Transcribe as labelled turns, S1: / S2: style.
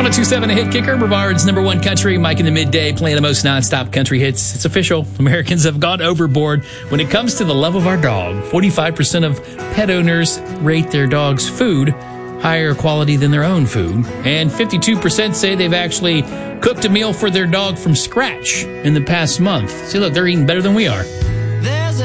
S1: 1027 A Hit Kicker, Brevard's number one country. Mike in the midday playing the most nonstop country hits. It's official. Americans have gone overboard when it comes to the love of our dog. 45% of pet owners rate their dog's food higher quality than their own food. And 52% say they've actually cooked a meal for their dog from scratch in the past month. See, look, they're eating better than we are.